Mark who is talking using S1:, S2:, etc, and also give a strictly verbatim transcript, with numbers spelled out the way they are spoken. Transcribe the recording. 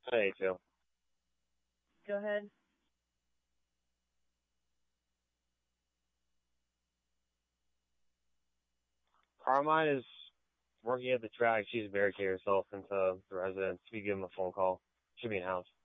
S1: Hey, too.
S2: Go ahead.
S1: Carmine is working at the track. She's barricaded herself into the residence. We give him a phone call. Should be in house.